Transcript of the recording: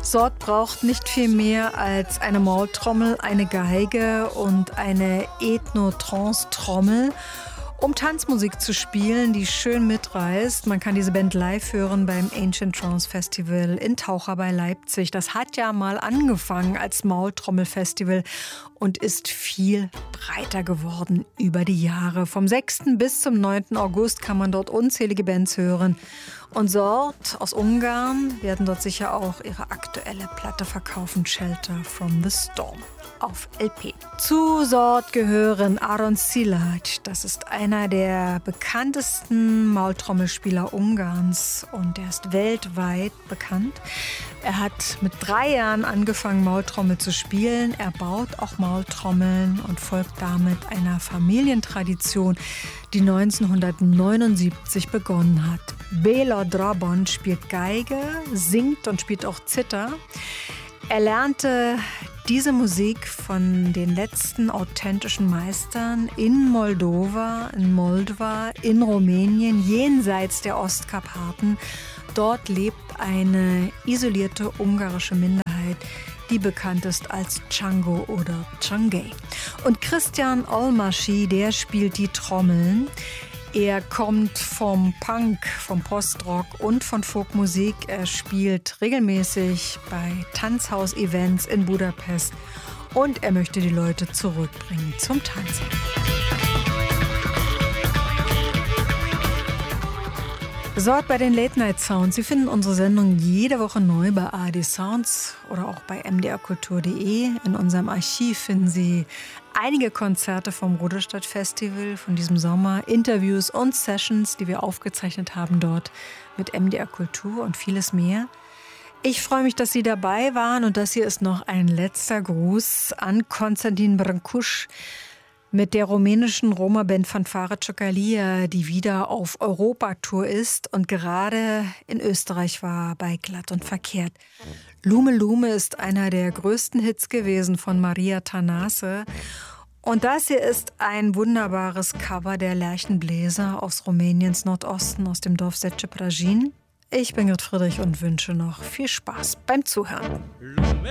Sort braucht nicht viel mehr als eine Maultrommel, eine Geige und eine Ethno-Trance-Trommel, um Tanzmusik zu spielen, die schön mitreißt. Man kann diese Band live hören beim Ancient Trance Festival in Taucher bei Leipzig. Das hat ja mal angefangen als Maultrommelfestival und ist viel breiter geworden über die Jahre. Vom 6. bis zum 9. August kann man dort unzählige Bands hören. Und Sort aus Ungarn werden dort sicher auch ihre aktuelle Platte verkaufen, Shelter from the Storm, auf LP. Zu Sort gehören Aron Szilágy. Das ist einer der bekanntesten Maultrommelspieler Ungarns und der ist weltweit bekannt. Er hat mit 3 Jahren angefangen, Maultrommel zu spielen. Er baut auch Maultrommeln und folgt damit einer Familientradition, die 1979 begonnen hat. Béla Drabon spielt Geige, singt und spielt auch Zither. Er lernte diese Musik von den letzten authentischen Meistern in Moldova, in Rumänien, jenseits der Ostkarpaten. Dort lebt eine isolierte ungarische Minderheit, die bekannt ist als Csango oder Csángay. Und Christian Olmásy, der spielt die Trommeln. Er kommt vom Punk, vom Postrock und von Folkmusik. Er spielt regelmäßig bei Tanzhaus-Events in Budapest und er möchte die Leute zurückbringen zum Tanzen. Sort bei den Late Night Sounds. Sie finden unsere Sendung jede Woche neu bei ARD Sounds oder auch bei mdrkultur.de. In unserem Archiv finden Sie einige Konzerte vom Rudolstadt Festival von diesem Sommer, Interviews und Sessions, die wir aufgezeichnet haben dort mit MDR Kultur und vieles mehr. Ich freue mich, dass Sie dabei waren und das hier ist noch ein letzter Gruß an Konstantin Brâncuș mit der rumänischen Roma-Band Fanfare Ciocălia, die wieder auf Europatour ist und gerade in Österreich war bei Glatt und Verkehrt. Lume Lume ist einer der größten Hits gewesen von Maria Tănase. Und das hier ist ein wunderbares Cover der Lerchenbläser aus Rumäniens Nordosten, aus dem Dorf Zece Prăjin. Ich bin Grit Friedrich und wünsche noch viel Spaß beim Zuhören.